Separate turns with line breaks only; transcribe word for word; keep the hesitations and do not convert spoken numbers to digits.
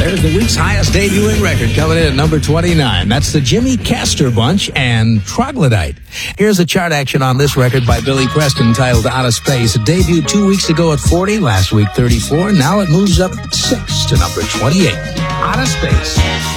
There's the week's highest debuting record coming in at number twenty-nine. That's the Jimmy Castor Bunch and Troglodyte. Here's the chart action on this record by Billy Preston titled Out of Space. It debuted two weeks ago at forty, last week thirty-four. Now it moves up six to number twenty-eight. Out of Space.